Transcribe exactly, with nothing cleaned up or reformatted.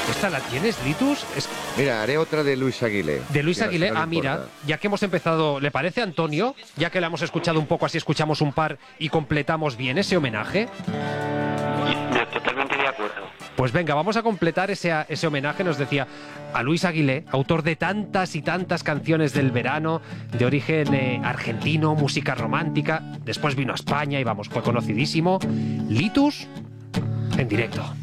¿Esta la tienes, Litus? Es... Mira, haré otra de Luis Aguilé. De Luis Aguilé, no ah, mira, importa. ya que hemos empezado, ¿le parece, Antonio? Ya que la hemos escuchado un poco, así escuchamos un par y completamos bien ese homenaje. Totalmente de acuerdo. Pues venga, vamos a completar ese, ese homenaje, nos decía, a Luis Aguilé, autor de tantas y tantas canciones del verano, de origen eh, argentino, música romántica, después vino a España y vamos, fue conocidísimo. Litus, en directo.